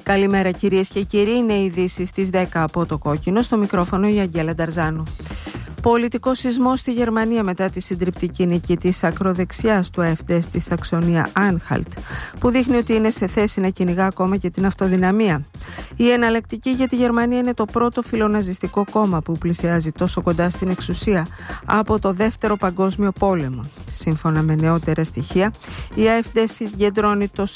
Καλημέρα κυρίες και κύριοι, είναι οι ειδήσεις στις 10 από το Κόκκινο, στο μικρόφωνο η Αγγέλα Νταρζάνου. Πολιτικό σεισμό στη Γερμανία μετά τη συντριπτική νίκη της ακροδεξιάς του AfD στη Σαξονία Άνχαλτ, που δείχνει ότι είναι σε θέση να κυνηγά ακόμα και την αυτοδυναμία. Η εναλλακτική για τη Γερμανία είναι το πρώτο φιλοναζιστικό κόμμα που πλησιάζει τόσο κοντά στην εξουσία από το Δεύτερο Παγκόσμιο Πόλεμο. Σύμφωνα με νεότερα στοιχεία, η AfD συγκεντρώνει το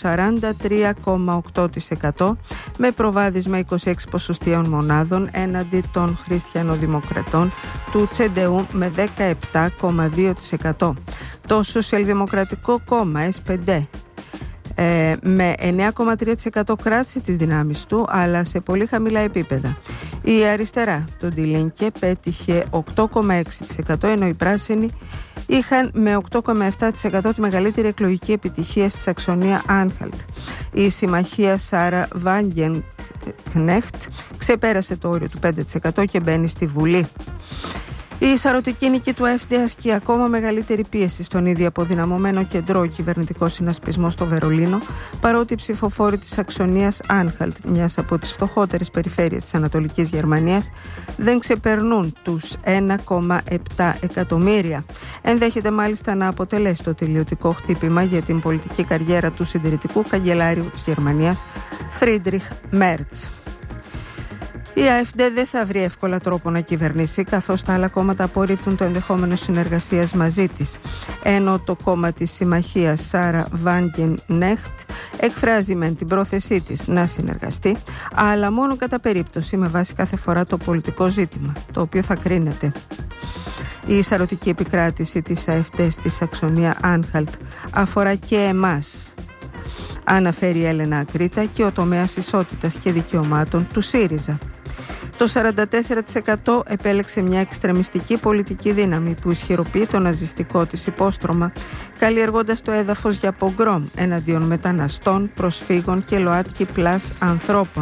43,8% με προβάδισμα 26 ποσοστιαίων μονάδων έναντι των χριστιανοδημοκρατών του CDU με 17,2%. Το Σοσιαλδημοκρατικό κόμμα SPD με 9,3% κράτησε τις δυνάμεις του, αλλά σε πολύ χαμηλά επίπεδα. Η αριστερά, το Die Linke, πέτυχε 8,6%, ενώ οι πράσινοι είχαν με 8,7% τη μεγαλύτερη εκλογική επιτυχία στη Σαξονία Άνχαλτ. Η συμμαχία Σάρα Βάγγενκνέχτ ξεπέρασε το όριο του 5% και μπαίνει στη Βουλή. Η σαρωτική νίκη του AfD ασκεί ακόμα μεγαλύτερη πίεση στον ήδη αποδυναμωμένο κεντρό κυβερνητικό συνασπισμό στο Βερολίνο, παρότι οι ψηφοφόροι της Σαξονίας Άνχαλτ, μιας από τις φτωχότερες περιφέρειες της Ανατολικής Γερμανίας, δεν ξεπερνούν τους 1,7 εκατομμύρια. Ενδέχεται μάλιστα να αποτελέσει το τελειωτικό χτύπημα για την πολιτική καριέρα του συντηρητικού καγκελάριου της Γερμανίας, Φρίντριχ Μέρτς. Η AfD δεν θα βρει εύκολα τρόπο να κυβερνήσει, καθώς τα άλλα κόμματα απορρίπτουν το ενδεχόμενο συνεργασίας μαζί της. Ενώ το κόμμα της συμμαχίας Σάρα Βάγγενκνέχτ εκφράζει μεν την πρόθεσή της να συνεργαστεί, αλλά μόνο κατά περίπτωση, με βάση κάθε φορά το πολιτικό ζήτημα, το οποίο θα κρίνεται. Η σαρωτική επικράτηση της AfD στη Σαξονία Άνχαλτ αφορά και εμάς, αναφέρει η Έλενα Ακρίτα, και ο τομέας ισότητας και δικαιωμάτων του ΣΥΡΙΖΑ. Το 44% επέλεξε μια εξτρεμιστική πολιτική δύναμη που ισχυροποιεί το ναζιστικό της υπόστρωμα, καλλιεργώντας το έδαφος για πογκρόμ εναντίον μεταναστών, προσφύγων και ΛΟΑΤΚΙ+ ανθρώπων.